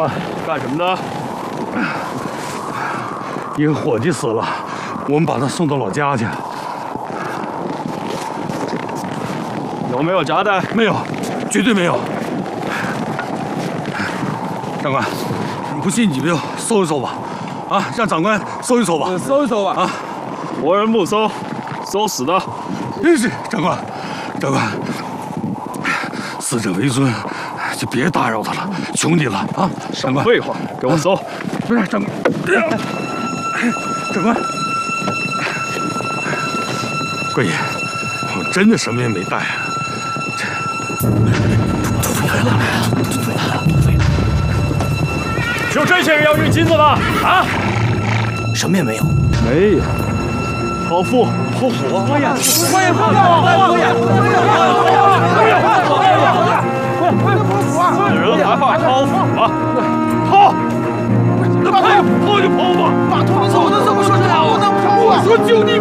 官， 干什么的？ 一个伙计死了，我们把他送到老家去。 有没有夹带？ 没有，绝对没有。长官，不信你就搜一搜吧，啊，让长官搜一搜吧， 搜一搜吧。啊，活人不搜，搜死的。 是，长官，长官，死者为尊，就别打扰他了，求你了啊！长官， 废话，给我搜。 不是长官，长官，官爷，我真的什么也没带啊。 土匪来了！ 就这些人要运金子的啊？ 什么也没有。 没有。剖腹，剖腹！官爷，官爷，剖腹！死人还怕剖腹吗？剖！那剖就剖吧！ 把头子，我怎么说是好呢？我说救你！